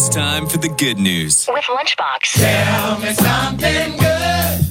It's time for the good news with Lunchbox. Tell me something good.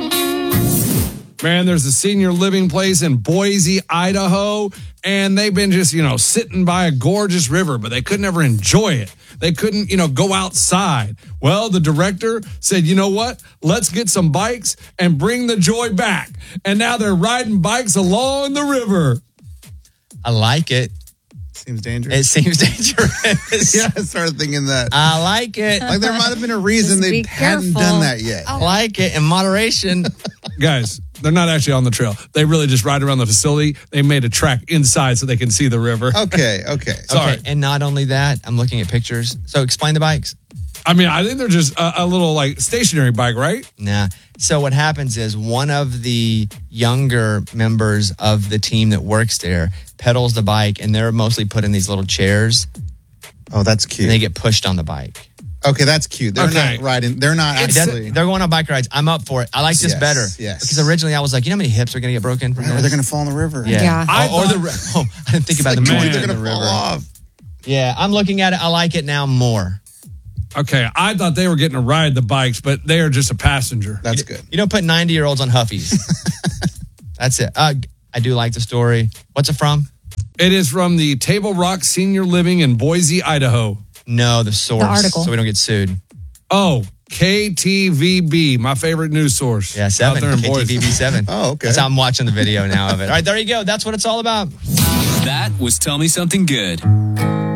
Man, there's a senior living place in Boise, Idaho, and they've been just, sitting by a gorgeous river, but they couldn't ever enjoy it. They couldn't, go outside. Well, the director said, you know what? Let's get some bikes and bring the joy back. And now they're riding bikes along the river. I like it. Seems dangerous. It seems dangerous. Yeah, I started thinking that. I like it. Like there might have been a reason they hadn't done that yet. I like it in moderation. Guys, they're not actually on the trail. They really just ride around the facility. They made a track inside so they can see the river. Okay. Sorry. Okay, and not only that, I'm looking at pictures. So explain the bikes. I mean, I think they're just a little stationary bike, right? Nah. So what happens is one of the younger members of the team that works there pedals the bike, and they're mostly put in these little chairs. Oh, that's cute. And they get pushed on the bike. Okay, that's cute. They're not riding. They're not actually. They're going on bike rides. I'm up for it. I like this better. Yes. Because originally I was like, you know how many hips are going to get broken from Or this? they're going to fall in the river. Yeah. I didn't think about the They're going going to fall off. Yeah, I'm looking at it. I like it now more. Okay, I thought they were getting to ride the bikes, but they are just a passenger. That's good. You don't put 90-year-olds on Huffies. That's it. I do like the story. What's it from? It is from the Table Rock Senior Living in Boise, Idaho. No, the source. The article. So we don't get sued. Oh, KTVB, my favorite news source. Yeah, 7. Out there in Boise. KTVB 7. Oh, okay. That's how I'm watching the video now of it. All right, there you go. That's what it's all about. That was Tell Me Something Good.